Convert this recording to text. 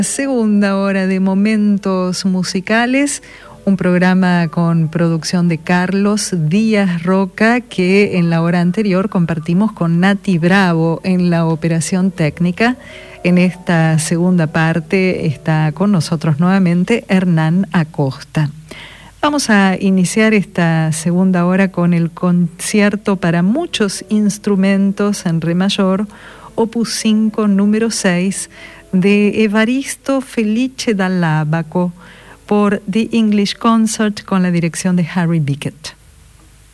Segunda hora de Momentos Musicales, un programa con producción de Carlos Díaz Roca, que en la hora anterior compartimos con Nati Bravo en la operación técnica. En esta segunda parte está con nosotros nuevamente Hernán Acosta. Vamos a iniciar esta segunda hora con el concierto para muchos instrumentos en re mayor, opus 5, número 6, de Evaristo Felice Dall'Abaco por The English Concert con la dirección de Harry Bickett.